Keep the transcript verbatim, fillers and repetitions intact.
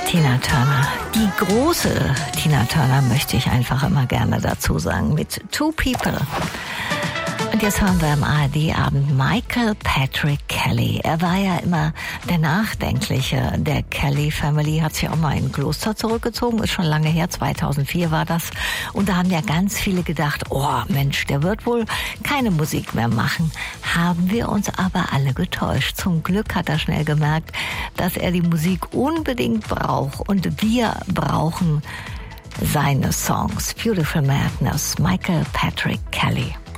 Tina Turner. Die große Tina Turner möchte ich einfach immer gerne dazu sagen, mit Two People. Und jetzt hören wir am A R D-Abend Michael Patrick Kelly. Er war ja immer der Nachdenkliche der Kelly Family, hat sich auch mal in ein Kloster zurückgezogen, ist schon lange her, zweitausendvier war das. Und da haben ja ganz viele gedacht, oh Mensch, der wird wohl keine Musik mehr machen. Haben wir uns aber alle getäuscht. Zum Glück hat er schnell gemerkt, dass er die Musik unbedingt braucht. Und wir brauchen seine Songs. Beautiful Madness, Michael Patrick Kelly.